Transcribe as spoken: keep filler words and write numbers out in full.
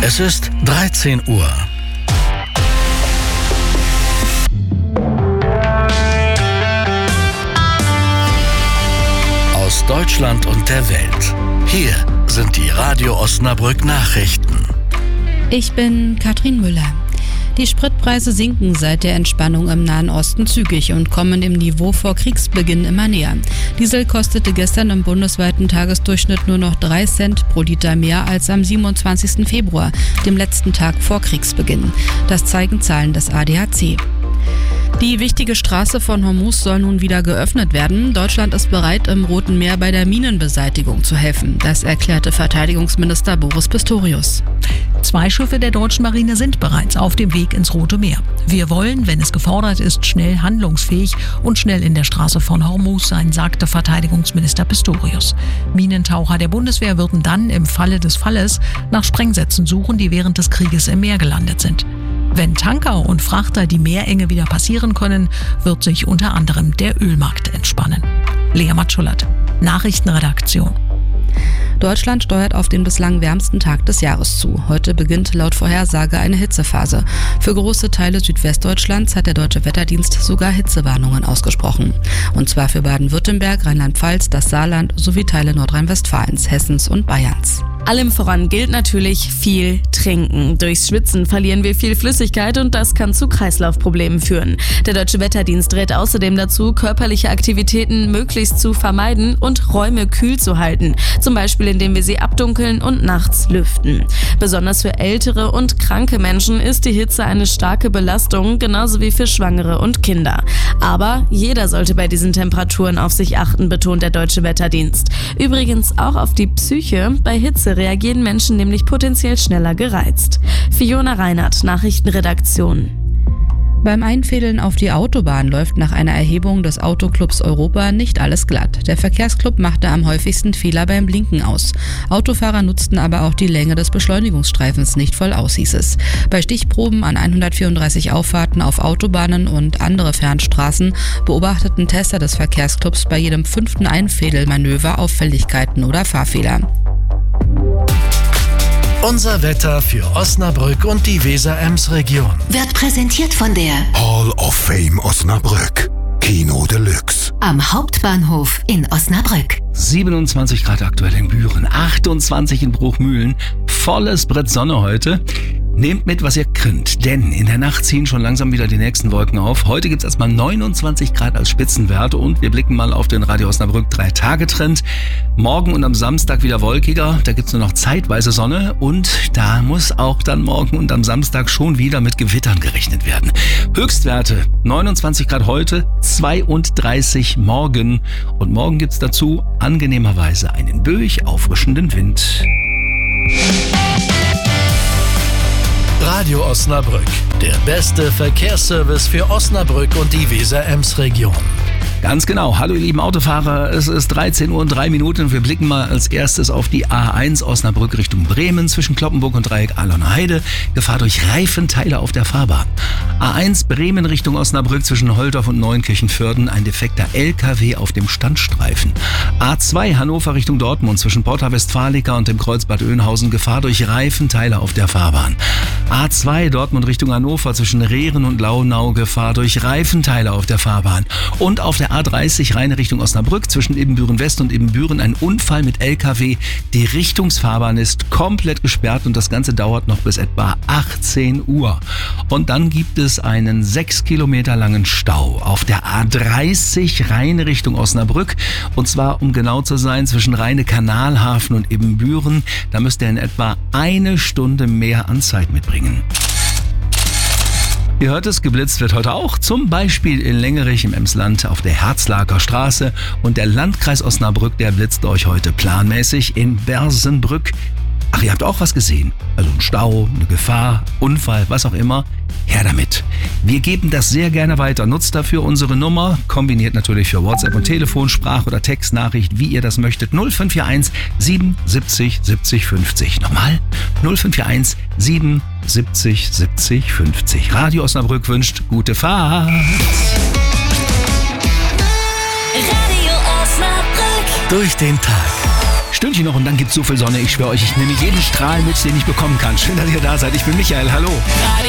Es ist dreizehn Uhr. Aus Deutschland und der Welt. Hier sind die Radio Osnabrück Nachrichten. Ich bin Katrin Müller. Die Spritpreise sinken seit der Entspannung im Nahen Osten zügig und kommen dem Niveau vor Kriegsbeginn immer näher. Diesel kostete gestern im bundesweiten Tagesdurchschnitt nur noch drei Cent pro Liter mehr als am siebenundzwanzigsten Februar, dem letzten Tag vor Kriegsbeginn. Das zeigen Zahlen des A D A C. Die wichtige Straße von Hormuz soll nun wieder geöffnet werden. Deutschland ist bereit, im Roten Meer bei der Minenbeseitigung zu helfen. Das erklärte Verteidigungsminister Boris Pistorius. Zwei Schiffe der deutschen Marine sind bereits auf dem Weg ins Rote Meer. Wir wollen, wenn es gefordert ist, schnell handlungsfähig und schnell in der Straße von Hormuz sein, sagte Verteidigungsminister Pistorius. Minentaucher der Bundeswehr würden dann im Falle des Falles nach Sprengsätzen suchen, die während des Krieges im Meer gelandet sind. Wenn Tanker und Frachter die Meerenge wieder passieren können, wird sich unter anderem der Ölmarkt entspannen. Lea Matschulat, Nachrichtenredaktion. Deutschland steuert auf den bislang wärmsten Tag des Jahres zu. Heute beginnt laut Vorhersage eine Hitzephase. Für große Teile Südwestdeutschlands hat der Deutsche Wetterdienst sogar Hitzewarnungen ausgesprochen. Und zwar für Baden-Württemberg, Rheinland-Pfalz, das Saarland sowie Teile Nordrhein-Westfalens, Hessens und Bayerns. Allem voran gilt natürlich viel trinken. Durchs Schwitzen verlieren wir viel Flüssigkeit und das kann zu Kreislaufproblemen führen. Der Deutsche Wetterdienst rät außerdem dazu, körperliche Aktivitäten möglichst zu vermeiden und Räume kühl zu halten. Zum Beispiel indem wir sie abdunkeln und nachts lüften. Besonders für ältere und kranke Menschen ist die Hitze eine starke Belastung, genauso wie für Schwangere und Kinder. Aber jeder sollte bei diesen Temperaturen auf sich achten, betont der Deutsche Wetterdienst. Übrigens auch auf die Psyche. Bei Hitze reagieren Menschen nämlich potenziell schneller gereizt. Fiona Reinhardt, Nachrichtenredaktion. Beim Einfädeln auf die Autobahn läuft nach einer Erhebung des Autoclubs Europa nicht alles glatt. Der Verkehrsclub machte am häufigsten Fehler beim Blinken aus. Autofahrer nutzten aber auch die Länge des Beschleunigungsstreifens nicht voll aus, hieß es. Bei Stichproben an hundertvierunddreißig Auffahrten auf Autobahnen und andere Fernstraßen beobachteten Tester des Verkehrsclubs bei jedem fünften Einfädelmanöver Auffälligkeiten oder Fahrfehler. Unser Wetter für Osnabrück und die Weser-Ems-Region. Wird präsentiert von der Hall of Fame Osnabrück. Kino Deluxe. Am Hauptbahnhof in Osnabrück. siebenundzwanzig Grad aktuell in Büren, achtundzwanzig in Bruchmühlen. Volles Brett Sonne heute. Nehmt mit, was ihr könnt, denn in der Nacht ziehen schon langsam wieder die nächsten Wolken auf. Heute gibt es erstmal neunundzwanzig Grad als Spitzenwert und wir blicken mal auf den Radio Osnabrück drei Tage Trend. Morgen und am Samstag wieder wolkiger, da gibt es nur noch zeitweise Sonne und da muss auch dann morgen und am Samstag schon wieder mit Gewittern gerechnet werden. Höchstwerte neunundzwanzig Grad heute, zweiunddreißig morgen und morgen gibt es dazu angenehmerweise einen böig auffrischenden Wind. Radio Osnabrück, der beste Verkehrsservice für Osnabrück und die Weser-Ems-Region. Ganz genau. Hallo ihr lieben Autofahrer, es ist dreizehn Uhr und drei Minuten. Wir blicken mal als erstes auf die A eins Osnabrück Richtung Bremen zwischen Cloppenburg und Dreieck Ahlener Heide. Gefahr durch Reifenteile auf der Fahrbahn. A eins Bremen Richtung Osnabrück zwischen Holdorf und Neunkirchen-Vörden ein defekter L K W auf dem Standstreifen. A zwei Hannover Richtung Dortmund zwischen Porta Westfalica und dem Kreuz Bad Oeynhausen Gefahr durch Reifenteile auf der Fahrbahn. A zwei Dortmund Richtung Hannover zwischen Rehren und Launau Gefahr durch Reifenteile auf der Fahrbahn. Und auf der A dreißig Rheine Richtung Osnabrück zwischen Ibbenbüren West und Ibbenbüren ein Unfall mit L K W. Die Richtungsfahrbahn ist komplett gesperrt und das Ganze dauert noch bis etwa achtzehn Uhr. Und dann gibt es einen sechs Kilometer langen Stau auf der A dreißig Rheine Richtung Osnabrück. Und zwar, um genau zu sein, zwischen Rheine-Kanalhafen und Ibbenbüren. Da müsst ihr in etwa eine Stunde mehr an Zeit mitbringen. Ihr hört es, geblitzt wird heute auch, zum Beispiel in Lengerich im Emsland auf der Herzlaker Straße und der Landkreis Osnabrück, der blitzt euch heute planmäßig in Bersenbrück. Ach, ihr habt auch was gesehen? Also ein Stau, eine Gefahr, Unfall, was auch immer. Her damit. Wir geben das sehr gerne weiter. Nutzt dafür unsere Nummer, kombiniert natürlich für WhatsApp und Telefon, Sprach- oder Textnachricht, wie ihr das möchtet. null fünf vier eins siebenundsiebzig siebzig fünfzig. Nochmal null fünf vier eins siebenundsiebzig siebzig fünfzig. Radio Osnabrück wünscht gute Fahrt. Radio Osnabrück. Durch den Tag. Stündchen noch und dann gibt's so viel Sonne. Ich schwöre euch, ich nehme jeden Strahl mit, den ich bekommen kann. Schön, dass ihr da seid. Ich bin Michael. Hallo. Radio